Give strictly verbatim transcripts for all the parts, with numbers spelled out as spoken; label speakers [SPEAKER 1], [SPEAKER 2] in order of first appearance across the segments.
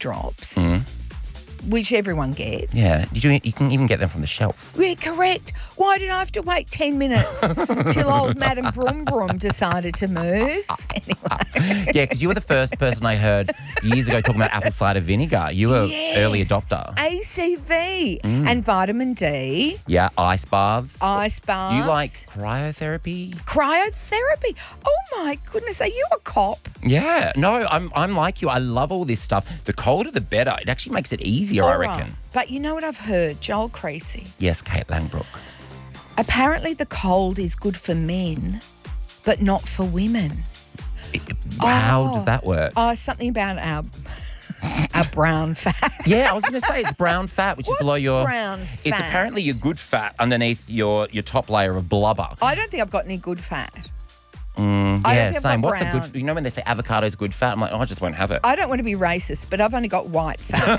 [SPEAKER 1] drops, which everyone gets.
[SPEAKER 2] Yeah, you, do, you can even get them from the shelf.
[SPEAKER 1] Yeah, correct. Why did I have to wait ten minutes till old Madam Broom Broom decided to move? Anyway.
[SPEAKER 2] Yeah, because you were the first person I heard years ago talking about apple cider vinegar. You were
[SPEAKER 1] Yes.
[SPEAKER 2] early adopter.
[SPEAKER 1] A C V and vitamin D,
[SPEAKER 2] Yeah, ice baths.
[SPEAKER 1] ice baths.
[SPEAKER 2] You like cryotherapy?
[SPEAKER 1] cryotherapy. Oh my goodness, are you a cop?
[SPEAKER 2] Yeah, no, I'm I'm like you. I love all this stuff. The colder, the better. It actually makes it easier, I
[SPEAKER 1] All right.
[SPEAKER 2] reckon.
[SPEAKER 1] But you know what I've heard, Joel Creasy?
[SPEAKER 2] Yes, Kate Langbrook.
[SPEAKER 1] Apparently the cold is good for men, but not for women.
[SPEAKER 2] How
[SPEAKER 1] Oh.
[SPEAKER 2] does that work?
[SPEAKER 1] Oh, something about our our brown fat.
[SPEAKER 2] Yeah, I was going to say it's brown fat, which
[SPEAKER 1] What's
[SPEAKER 2] is below your.
[SPEAKER 1] brown
[SPEAKER 2] It's
[SPEAKER 1] fat?
[SPEAKER 2] apparently your good fat underneath your your top layer of blubber.
[SPEAKER 1] I don't think I've got any good fat.
[SPEAKER 2] Mm,
[SPEAKER 1] I don't
[SPEAKER 2] yeah,
[SPEAKER 1] think I've
[SPEAKER 2] same.
[SPEAKER 1] got
[SPEAKER 2] What's a
[SPEAKER 1] brown.
[SPEAKER 2] good? You know when they say avocado's good fat, I'm like, oh, I just won't have it.
[SPEAKER 1] I don't want to be racist, but I've only got white fat.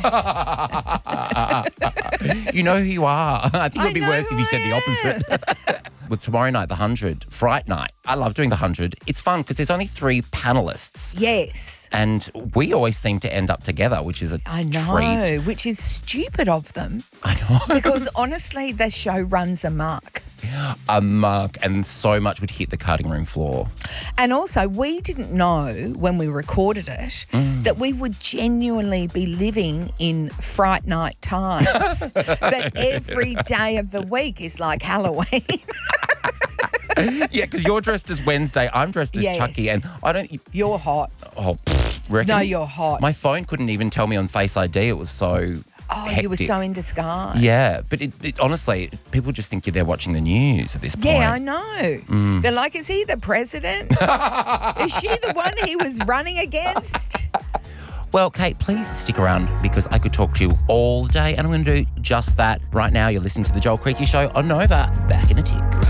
[SPEAKER 2] You know who you are. I think it
[SPEAKER 1] I
[SPEAKER 2] would be
[SPEAKER 1] know
[SPEAKER 2] worse if
[SPEAKER 1] who
[SPEAKER 2] you said
[SPEAKER 1] I
[SPEAKER 2] the opposite. With tomorrow night, the hundred, Fright Night. I love doing the hundred. It's fun because there's only three panelists,
[SPEAKER 1] Yes,
[SPEAKER 2] and we always seem to end up together, which is a
[SPEAKER 1] I know,
[SPEAKER 2] treat.
[SPEAKER 1] which is stupid of them
[SPEAKER 2] I know.
[SPEAKER 1] because honestly, the show runs amok.
[SPEAKER 2] A mug, and so much would hit the cutting room floor.
[SPEAKER 1] And also, we didn't know when we recorded it that we would genuinely be living in Fright Night times. That every day of the week is like Halloween.
[SPEAKER 2] Yeah, because you're dressed as Wednesday, I'm dressed as
[SPEAKER 1] Yes.
[SPEAKER 2] Chucky, and I don't.
[SPEAKER 1] You're hot.
[SPEAKER 2] Oh, pfft, reckon?
[SPEAKER 1] No, you're hot.
[SPEAKER 2] My phone couldn't even tell me on Face I D. It was so.
[SPEAKER 1] Oh, you were
[SPEAKER 2] hectic.
[SPEAKER 1] so in disguise.
[SPEAKER 2] Yeah, but it, it, honestly, people just think you're there watching the news at this point.
[SPEAKER 1] Yeah, I know. They're like, is he the president? Is she the one he was running against?
[SPEAKER 2] Well, Kate, please stick around because I could talk to you all day, and I'm going to do just that. Right now, you're listening to The Joel Creaky Show on Nova. Back in a tick.